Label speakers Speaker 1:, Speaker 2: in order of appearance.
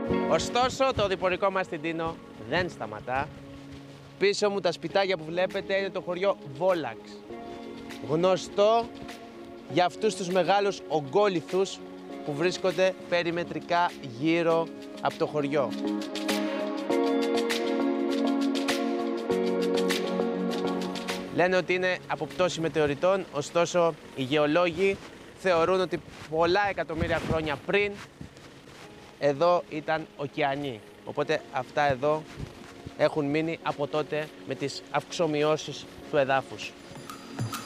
Speaker 1: Ωστόσο, το οδηπορικό μας στην Τίνο δεν σταματά. Πίσω μου τα σπιτάκια που βλέπετε είναι το χωριό Βόλαξ. Γνωστό για αυτούς τους μεγάλους ογκόλιθους που βρίσκονται περιμετρικά γύρω από το χωριό. Λένε ότι είναι από πτώση μετεωριτών, ωστόσο οι γεωλόγοι θεωρούν ότι πολλά εκατομμύρια χρόνια πριν εδώ ήταν ωκεανοί. Οπότε αυτά εδώ έχουν μείνει από τότε με τις αυξομοιώσεις του εδάφους.